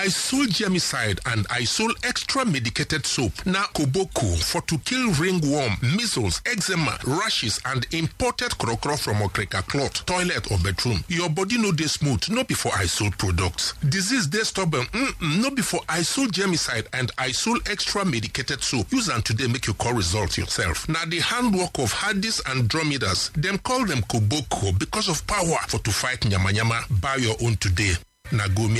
Isol Germicide and Isol Extra Medicated Soap. Na Koboko for to kill ringworm, measles, eczema, rashes, and imported krokro from okreka cloth, toilet or bedroom. Your body no dey smooth, no be for Isol products. Disease dey stubborn, no be for Isol Germicide and Isol Extra Medicated Soap. Use am today make you call result yourself. Na the handwork of Hadis and Dromedas. Them call them Koboko because of power for to fight nyama nyama. Buy your own today. Na go